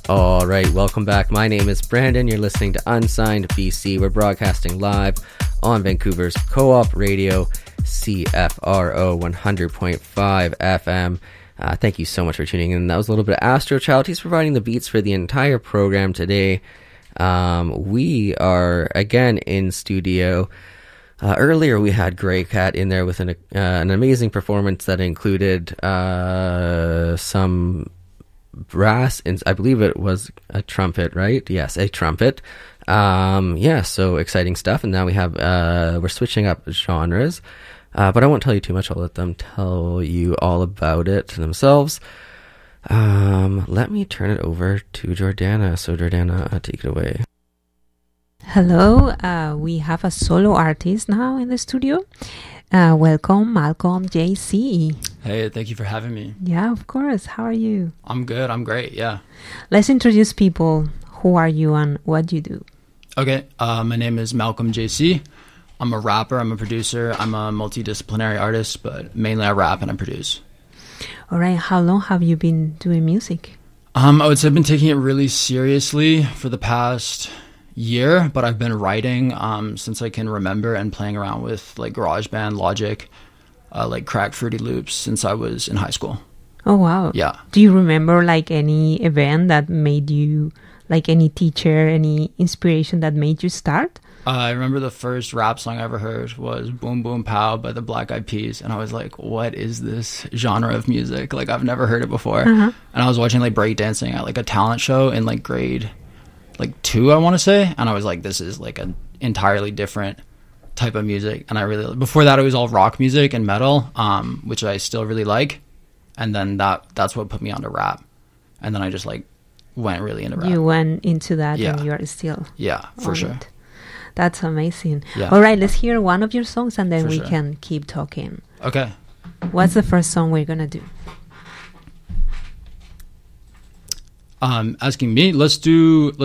All right, welcome back. My name is Brandon. You're listening to Unsigned BC. We're broadcasting live on Vancouver's Co-op Radio, CFRO 100.5 FM. Thank you so much for tuning in. That was a little bit of Astro Child. He's providing the beats for the entire program today. We are, again, in studio. Earlier, we had Grey Cat in there with an amazing performance that included some brass, and I believe it was a trumpet, right? Yes, a trumpet. So exciting stuff. And now we have we're switching up genres, but I won't tell you too much. I'll let them tell you all about it themselves. Let me turn it over to Jordana. So Jordana, take it away. Hello, we have a solo artist now in the studio. Welcome, Malcolm JC. Hey, thank you for having me. Yeah, of course. How are you? I'm good. I'm great. Yeah. Let's introduce people. Who are you and what do you do? Okay. My name is Malcolm JC. I'm a rapper. I'm a producer. I'm a multidisciplinary artist, but mainly I rap and I produce. All right. How long have you been doing music? I would say I've been taking it really seriously for the past year, but I've been writing since I can remember and playing around with like GarageBand, Logic, like Cracked Fruity Loops since I was in high school. Oh, wow. Yeah. Do you remember like any event that made you, like any teacher, any inspiration that made you start? I remember the first rap song I ever heard was Boom Boom Pow by the Black Eyed Peas. And I was like, what is this genre of music? Like, I've never heard it before. And I was watching like breakdancing at like a talent show in like grade 2, I want to say. And I was like, this is like an entirely different type of music. And I really, before that, it was all rock music and metal, which I still really like. And then that's what put me onto rap. And then I just like went really into rap. You went into that and you are still for sure. It. That's amazing. Yeah. All right, let's hear one of your songs and then For we sure. can keep talking. Okay. What's the first song we're going to do? Asking me, let's do